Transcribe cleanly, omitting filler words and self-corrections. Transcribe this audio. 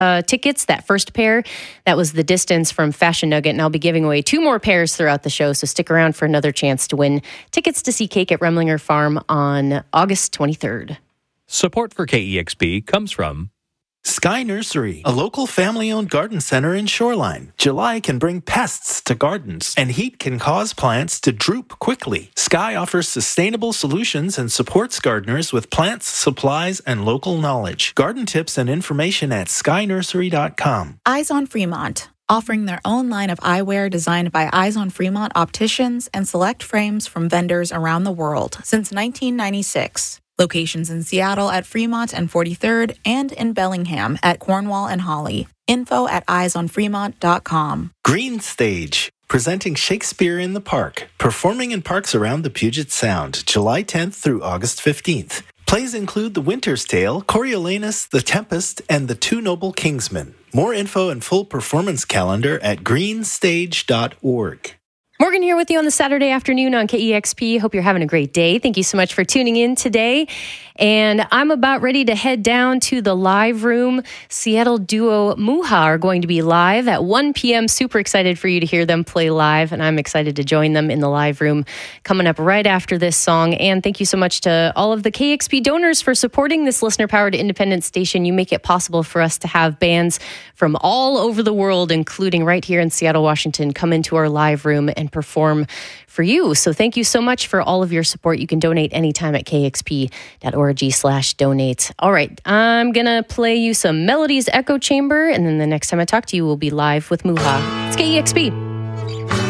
tickets, that first pair. That was The Distance from Fashion Nugget, and I'll be giving away 2 more pairs throughout the show, so stick around for another chance to win tickets to see Cake at Remlinger Farm on August 23rd. Support for KEXP comes from Sky Nursery, a local family-owned garden center in Shoreline. July can bring pests to gardens, and heat can cause plants to droop quickly. Sky offers sustainable solutions and supports gardeners with plants, supplies, and local knowledge. Garden tips and information at skynursery.com. Eyes on Fremont, offering their own line of eyewear designed by Eyes on Fremont opticians and select frames from vendors around the world since 1996. Locations in Seattle at Fremont and 43rd and in Bellingham at Cornwall and Holly. Info at eyesonfremont.com. Green Stage, presenting Shakespeare in the Park, performing in parks around the Puget Sound, July 10th through August 15th. Plays include The Winter's Tale, Coriolanus, The Tempest, and The Two Noble Kingsmen. More info and full performance calendar at greenstage.org. Morgan here with you on the Saturday afternoon on KEXP. Hope you're having a great day. Thank you so much for tuning in today. And I'm about ready to head down to the live room. Seattle duo Muha are going to be live at 1 p.m. Super excited for you to hear them play live. And I'm excited to join them in the live room coming up right after this song. And thank you so much to all of the KEXP donors for supporting this listener-powered independent station. You make it possible for us to have bands from all over the world, including right here in Seattle, Washington, come into our live room and perform for you. So thank you so much for all of your support. You can donate anytime at kexp.org/donate. All right, I'm going to play you some Melodies Echo Chamber, and then the next time I talk to you, we'll be live with Muha. It's KEXP.